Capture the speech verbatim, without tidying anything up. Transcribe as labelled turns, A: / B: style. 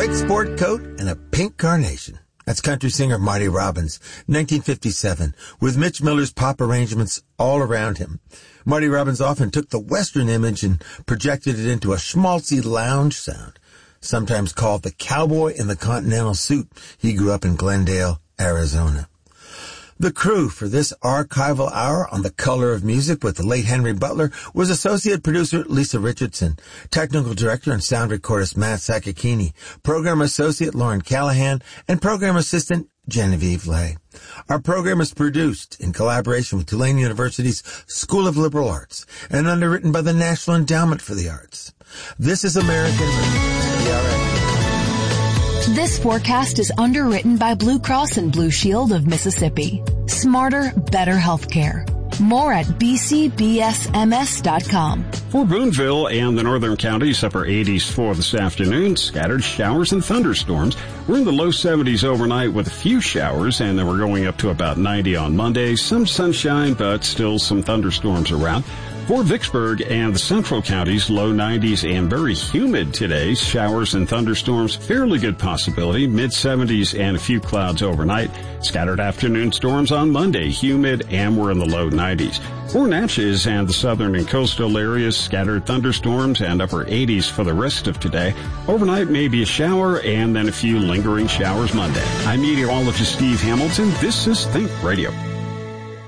A: white sport coat and a pink carnation. That's country singer Marty Robbins, nineteen fifty-seven, with Mitch Miller's pop arrangements all around him. Marty Robbins often took the Western image and projected it into a schmaltzy lounge sound, sometimes called the cowboy in the continental suit. He grew up in Glendale, Arizona. The crew for this archival hour on The Color of Music with the late Henry Butler was associate producer Lisa Richardson, technical director and sound recordist Matt Sakakini, program associate Lauren Callahan, and program assistant Genevieve Lay. Our program is produced in collaboration with Tulane University's School of Liberal Arts and underwritten by the National Endowment for the Arts. This is American Rhythm, P R X.
B: This forecast is underwritten by Blue Cross and Blue Shield of Mississippi. Smarter, better healthcare. More at b c b s m s dot com.
C: For Boonville and the northern counties, upper eighties for this afternoon. Scattered showers and thunderstorms. We're in the low seventies overnight with a few showers, and then we're going up to about ninety on Monday. Some sunshine, but still some thunderstorms around. For Vicksburg and the central counties, low nineties and very humid today. Showers and thunderstorms, fairly good possibility. mid seventies and a few clouds overnight. Scattered afternoon storms on Monday, humid, and we're in the low nineties. For Natchez and the southern and coastal areas, scattered thunderstorms and upper eighties for the rest of today. Overnight, maybe a shower and then a few lingering showers Monday. I'm meteorologist Steve Hamilton. This is Think Radio.